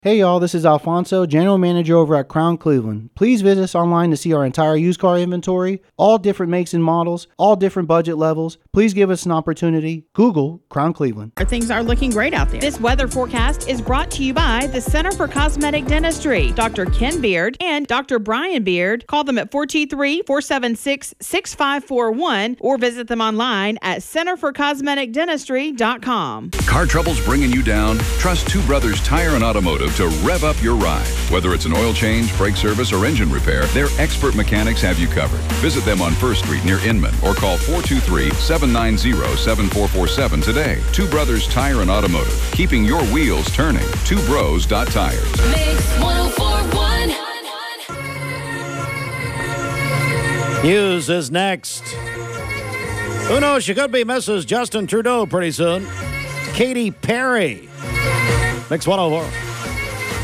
Hey y'all, this is Alfonso, General Manager over at Crown Cleveland. Please visit us online to see our entire used car inventory, all different makes and models, all different budget levels. Please give us an opportunity. Google Crown Cleveland. Things are looking great out there. This weather forecast is brought to you by the Center for Cosmetic Dentistry, Dr. Ken Beard and Dr. Brian Beard. Call them at 423-476-6541 or visit them online at centerforcosmeticdentistry.com. Car trouble's bringing you down? Trust Two Brothers Tire and Automotive to rev up your ride. Whether it's an oil change, brake service, or engine repair, their expert mechanics have you covered. Visit them on 1st Street near Inman or call 423-790-7447 today. Two Brothers Tire and Automotive, keeping your wheels turning. twobros.tires. Mix 104.1. News is next. Who knows? She could be Mrs. Justin Trudeau pretty soon. Katy Perry. Mix 104.